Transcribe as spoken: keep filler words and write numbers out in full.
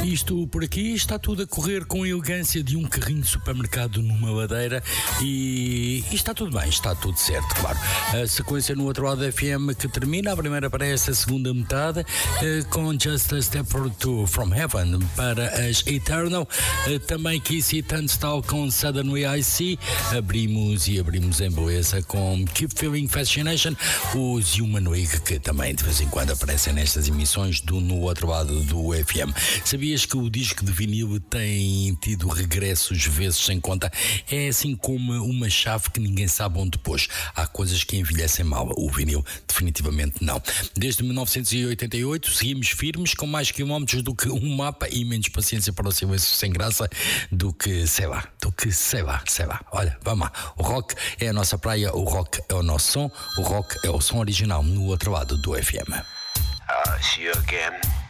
Isto por aqui está tudo a correr com a elegância de um carrinho de supermercado numa ladeira e, e está tudo bem, está tudo certo, claro. A sequência no outro lado da F M que termina, a primeira para esta segunda metade, eh, com Just a Step or Two from Heaven para as Eternal, eh, também Kissy Turnstile com Southern Way I See, abrimos e abrimos em beleza com Keep Feeling Fascination, os Humanoid que também de vez em quando aparecem nestas emissões do No Outro Lado do F M. Sabias que o disco de vinil tem tido regressos vezes sem conta? É assim como uma chave que ninguém sabe onde pôs. Há coisas que envelhecem mal, o vinil definitivamente não. Desde mil novecentos e oitenta e oito seguimos firmes com mais quilómetros do que um mapa e menos paciência para o silêncio sem graça do que, sei lá, do que, sei lá, sei lá. Olha, vamos lá. O rock é a nossa praia, o rock é o nosso som, o rock é o som original no outro lado do F M. Uh, see you again.